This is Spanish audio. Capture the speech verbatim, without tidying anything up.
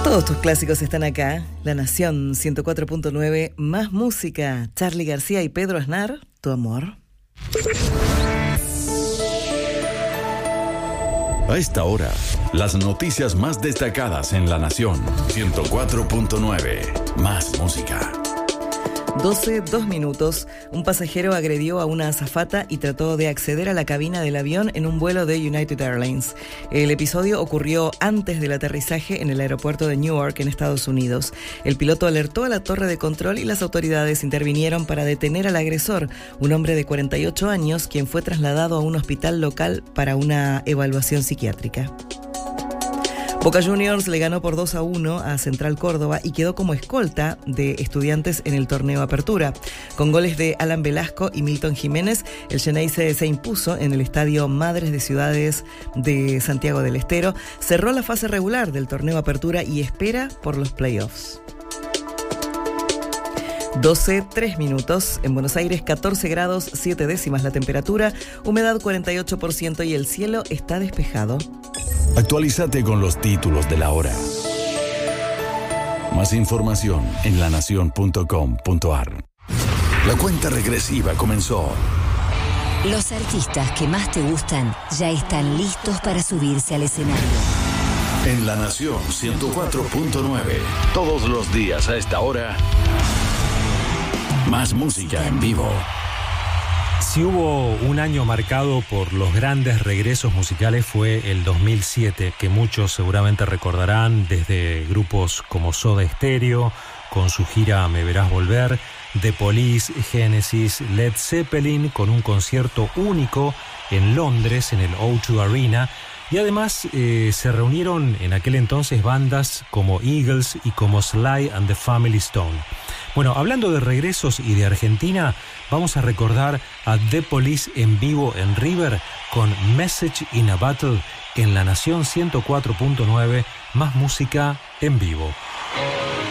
Todos tus clásicos están acá. La Nación ciento cuatro punto nueve, más música. Charly García y Pedro Aznar, Tu amor. A esta hora, las noticias más destacadas en La Nación ciento cuatro punto nueve, más música. doce, dos minutos. Un pasajero agredió a una azafata y trató de acceder a la cabina del avión en un vuelo de United Airlines. El episodio ocurrió antes del aterrizaje en el aeropuerto de Newark, en Estados Unidos. El piloto alertó a la torre de control y las autoridades intervinieron para detener al agresor, un hombre de cuarenta y ocho años, quien fue trasladado a un hospital local para una evaluación psiquiátrica. Boca Juniors le ganó por dos a uno a Central Córdoba y quedó como escolta de Estudiantes en el torneo Apertura. Con goles de Alan Velasco y Milton Jiménez, el Xeneize se impuso en el estadio Madres de Ciudades de Santiago del Estero, cerró la fase regular del torneo Apertura y espera por los playoffs. doce, tres minutos. En Buenos Aires, catorce grados, siete décimas la temperatura, humedad cuarenta y ocho por ciento y el cielo está despejado. Actualízate con los títulos de la hora. Más información en la nación punto com punto a r. La cuenta regresiva comenzó. Los artistas que más te gustan ya están listos para subirse al escenario. En La Nación ciento cuatro punto nueve, todos los días a esta hora, más música en vivo. Si hubo un año marcado por los grandes regresos musicales fue el dos mil siete, que muchos seguramente recordarán desde grupos como Soda Stereo, con su gira Me Verás Volver, The Police, Genesis, Led Zeppelin, con un concierto único en Londres, en el O dos Arena, y además eh, se reunieron en aquel entonces bandas como Eagles y como Sly and the Family Stone. Bueno, hablando de regresos y de Argentina, vamos a recordar a The Police en vivo en River con Message in a Battle en La Nación ciento cuatro punto nueve, más música en vivo.